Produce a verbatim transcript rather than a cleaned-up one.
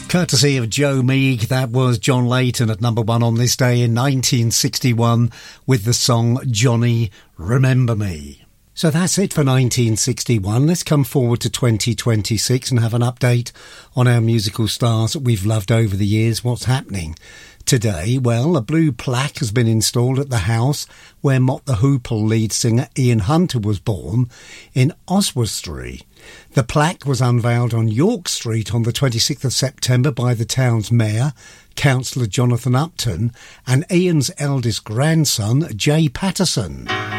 Courtesy of Joe Meek, that was John Layton at number one on this day in nineteen sixty-one with the song Johnny, Remember Me. So that's it for nineteen sixty-one. Let's come forward to twenty twenty-six and have an update on our musical stars that we've loved over the years. What's happening today? Well, a blue plaque has been installed at the house where Mott the Hoople lead singer Ian Hunter was born in Oswestry. The plaque was unveiled on York Street on the twenty-sixth of September by the town's mayor, Councillor Jonathan Upton, and Ian's eldest grandson, Jay Patterson.